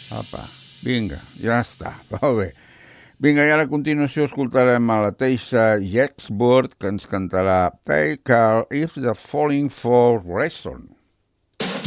Apa, vinga, ja està, molt bé. Vinga, i ara a continuació escoltarem a la Teixa Jexburg, que ens cantarà Take Care If They're Falling for Restaurant.